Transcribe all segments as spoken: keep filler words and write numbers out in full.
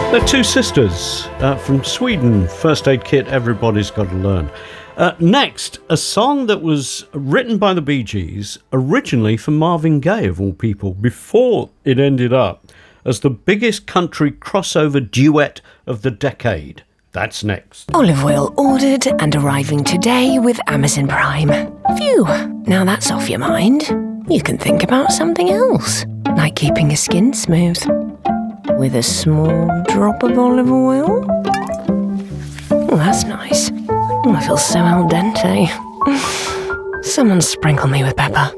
They're two sisters uh, from Sweden. First Aid Kit, Everybody's Got to Learn. Uh, next, a song that was written by the Bee Gees, originally for Marvin Gaye, of all people, before it ended up as the biggest country crossover duet of the decade. That's next. Olive oil ordered and arriving today with Amazon Prime. Phew, now that's off your mind. You can think about something else, like keeping your skin smooth. With a small drop of olive oil. Oh, that's nice. Oh, I feel so al dente. Someone sprinkle me with pepper.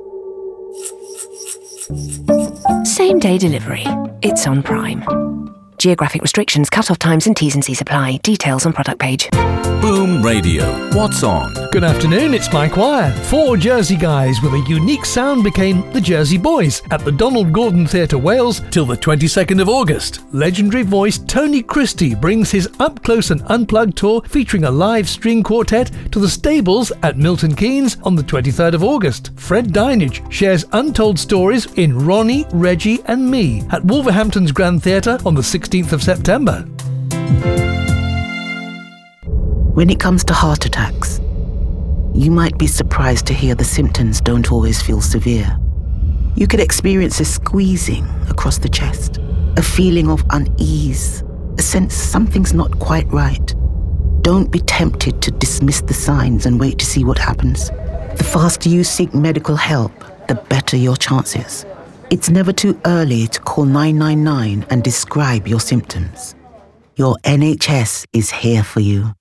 Same day delivery. It's on Prime. Geographic restrictions, cut-off times and T's and C's apply. Details on product page. Boom Radio. What's on? Good afternoon, it's Mike Wire. Four Jersey guys with a unique sound became the Jersey Boys at the Donald Gordon Theatre, Wales, till the twenty-second of August. Legendary voice Tony Christie brings his Up Close and Unplugged tour featuring a live string quartet to the Stables at Milton Keynes on the twenty-third of August. Fred Dinage shares untold stories in Ronnie, Reggie and Me at Wolverhampton's Grand Theatre on the sixteenth of September. When it comes to heart attacks, you might be surprised to hear the symptoms don't always feel severe. You could experience a squeezing across the chest, a feeling of unease, a sense something's not quite right. Don't be tempted to dismiss the signs and wait to see what happens. The faster you seek medical help, the better your chances. It's never too early to call nine nine nine and describe your symptoms. Your N H S is here for you.